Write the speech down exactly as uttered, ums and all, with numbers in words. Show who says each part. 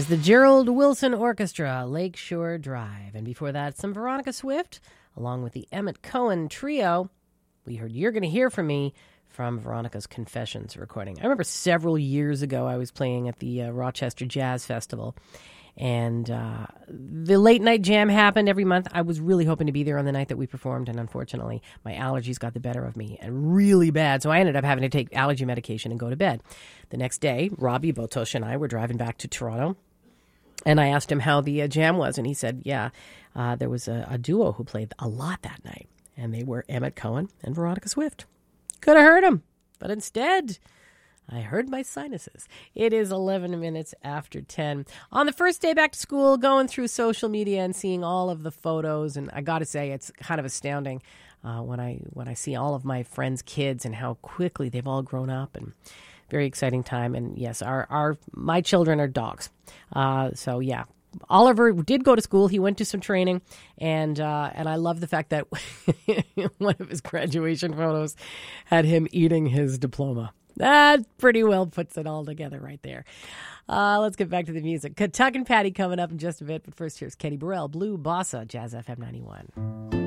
Speaker 1: is the Gerald Wilson Orchestra, Lakeshore Drive. And before that, some Veronica Swift, along with the Emmett Cohen Trio. We heard You're Gonna Hear From Me from Veronica's Confessions recording. I remember several years ago I was playing at the uh, Rochester Jazz Festival, and uh, the late night jam happened every month. I was really hoping to be there on the night that we performed, and unfortunately, my allergies got the better of me, and really bad. So I ended up having to take allergy medication and go to bed. The next day, Robbie Botosh and I were driving back to Toronto, and I asked him how the uh, jam was, and he said, yeah, uh, there was a, a duo who played a lot that night, and they were Emmett Cohen and Veronica Swift. Could have heard him, but instead, I heard my sinuses. It is eleven minutes after ten. On the first day back to school, going through social media and seeing all of the photos, and I got to say, it's kind of astounding uh, when I when I see all of my friends' kids and how quickly they've all grown up, and very exciting time. And yes, our our my children are dogs. Uh, so yeah. Oliver did go to school. He went to some training, and uh, and I love the fact that one of his graduation photos had him eating his diploma. That pretty well puts it all together right there. Uh, let's get back to the music. Tuck and Patty coming up in just a bit, but first here's Kenny Burrell, Blue Bossa, Jazz F M ninety-one.